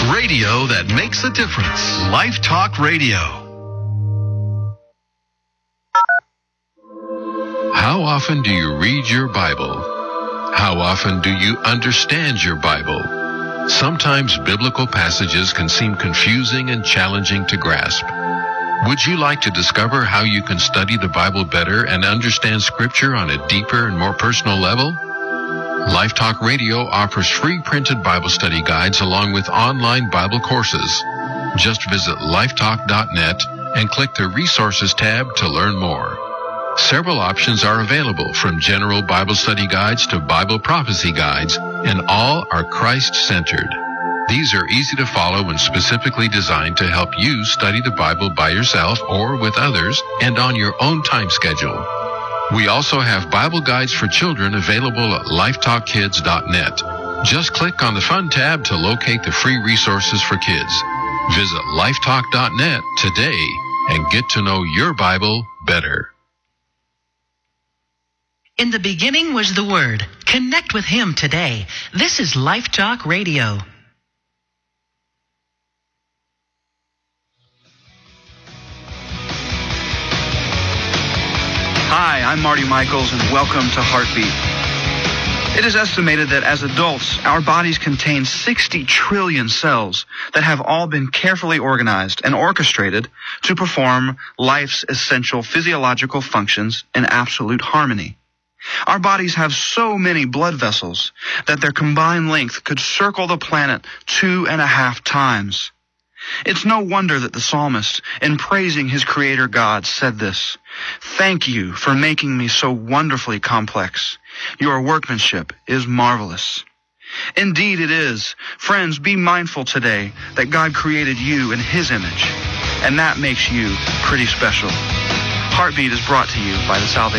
Radio that makes a difference. Life Talk Radio. How often do you read your Bible? How often do you understand your Bible? Sometimes biblical passages can seem confusing and challenging to grasp. Would you like to discover how you can study the Bible better and understand Scripture on a deeper and more personal level? Life Talk Radio offers free printed Bible study guides along with online Bible courses. Just visit lifetalk.net and click the Resources tab to learn more. Several options are available, from general Bible study guides to Bible prophecy guides, and all are Christ-centered. These are easy to follow and specifically designed to help you study the Bible by yourself or with others and on your own time schedule. We also have Bible guides for children available at lifetalkkids.net. Just click on the Fun tab to locate the free resources for kids. Visit lifetalk.net today and get to know your Bible better. In the beginning was the Word. Connect with Him today. This is Life Talk Radio. Hi, I'm Marty Michaels, and welcome to Heartbeat. It is estimated that as adults, our bodies contain 60 trillion cells that have all been carefully organized and orchestrated to perform life's essential physiological functions in absolute harmony. Our bodies have so many blood vessels that their combined length could circle the planet 2.5 times. It's no wonder that the psalmist, in praising his creator God, said this: "Thank you for making me so wonderfully complex. Your workmanship is marvelous." Indeed it is. Friends, be mindful today that God created you in His image, and that makes you pretty special. Heartbeat is brought to you by the Salvation